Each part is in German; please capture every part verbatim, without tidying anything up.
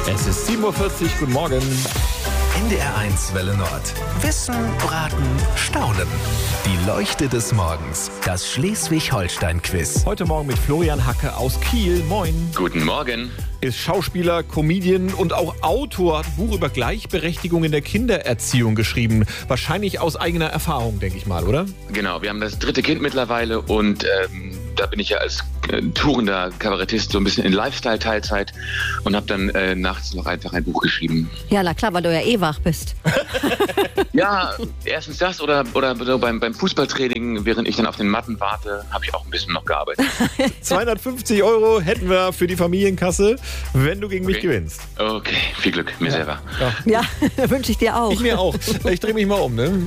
Es ist sieben Uhr vierzig, guten Morgen. N D R eins Welle Nord. Wissen, Raten, Staunen. Die Leuchte des Morgens. Das Schleswig-Holstein-Quiz. Heute Morgen mit Florian Hacke aus Kiel. Moin. Guten Morgen. Ist Schauspieler, Comedian und auch Autor. Hat ein Buch über Gleichberechtigung in der Kindererziehung geschrieben. Wahrscheinlich aus eigener Erfahrung, denke ich mal, oder? Genau, wir haben das dritte Kind mittlerweile und ähm, da bin ich ja als äh, tourender Kabarettist so ein bisschen in Lifestyle-Teilzeit und habe dann äh, nachts noch einfach ein Buch geschrieben. Ja, na klar, weil du ja eh wach bist. Ja, erstens das oder, oder so beim, beim Fußballtraining, während ich dann auf den Matten warte, habe ich auch ein bisschen noch gearbeitet. zweihundertfünfzig Euro hätten wir für die Familienkasse, wenn du gegen mich Okay. gewinnst. Okay, viel Glück, mir selber. Ja, wünsche ich dir auch. Ich mir auch. Ich drehe mich mal um, ne?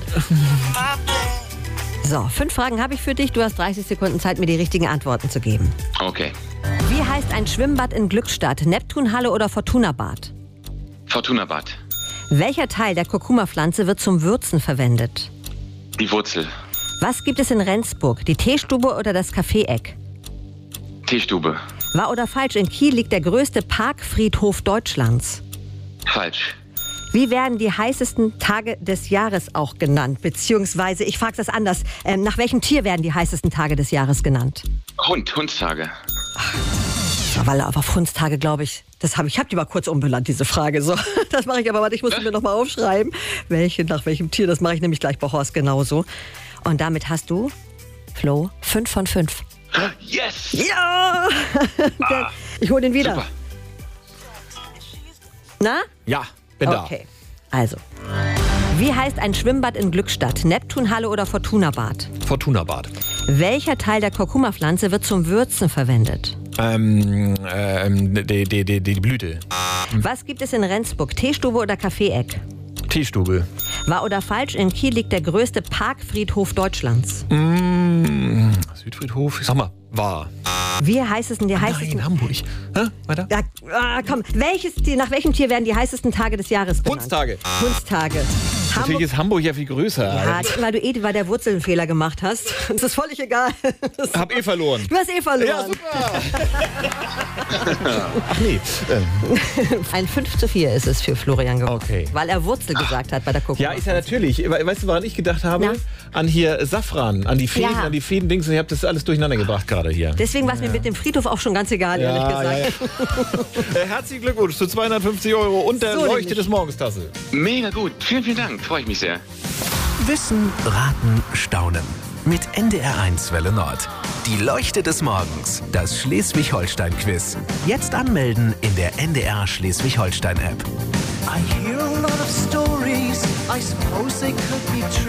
So, fünf Fragen habe ich für dich. Du hast dreißig Sekunden Zeit, mir die richtigen Antworten zu geben. Okay. Wie heißt ein Schwimmbad in Glückstadt? Neptunhalle oder Fortunabad? Fortuna-Bad. Welcher Teil der Kurkuma-Pflanze wird zum Würzen verwendet? Die Wurzel. Was gibt es in Rendsburg? Die Teestube oder das Kaffee-Eck? Teestube. Wahr oder falsch? In Kiel liegt der größte Parkfriedhof Deutschlands. Falsch. Wie werden die heißesten Tage des Jahres auch genannt? Beziehungsweise, ich frage das anders, ähm, nach welchem Tier werden die heißesten Tage des Jahres genannt? Hund, Hundstage. Ja, weil aber Hundstage, glaube ich, das habe ich, ich habe die mal kurz umbenannt, diese Frage. So, das mache ich aber, warte, ich muss mir noch mal aufschreiben, welche, nach welchem Tier, das mache ich nämlich gleich bei Horst genauso. Und damit hast du, Flo, fünf von fünf. Yes! Ja! Ich hole den wieder. Super. Na? Ja, bin da. Okay, also. Wie heißt ein Schwimmbad in Glückstadt? Neptunhalle oder Fortunabad? Fortunabad. Welcher Teil der Kurkuma-Pflanze wird zum Würzen verwendet? Ähm, ähm, die, die, die, die Blüte. Was gibt es in Rendsburg? Teestube oder Kaffee-Eck? Teestube. Wahr oder falsch? In Kiel liegt der größte Parkfriedhof Deutschlands. Mmh, Südfriedhof, sag mal, war. Wie heißt es denn die Nein, heißesten... in Hamburg. Hä? Weiter? Ja, ah, komm, welches Tier, nach welchem Tier werden die heißesten Tage des Jahres genannt? Hundstage. Hundstage. Natürlich ist Hamburg ja viel größer. Ja, weil du eh bei der Wurzel einen Fehler gemacht hast. Das ist völlig egal. Das Hab eh verloren. Du hast eh verloren. Ja, super. Ach nee. Ähm, Ein fünf zu vier ist es für Florian geworden. Okay. Weil er Wurzel gesagt hat bei der Kurkuma. ja, ist ja natürlich. We- Weißt du, woran ich gedacht habe? Na? An hier Safran, an die Fäden, Ja. an die Fäden-Dings. Ich habe das alles durcheinander gebracht gerade hier. Deswegen war es mir mit dem Friedhof auch schon ganz egal, ehrlich gesagt. Äh, herzlichen Glückwunsch zu zweihundertfünfzig Euro und der So Leuchte nämlich. des Morgens-Tasse. Mega gut. Vielen, vielen Dank. Freue ich mich sehr. Wissen, Raten, Staunen. Mit N D R eins Welle Nord. Die Leuchte des Morgens. Das Schleswig-Holstein-Quiz. Jetzt anmelden in der N D R Schleswig-Holstein-App. I hear a lot of stories, I suppose they could be true.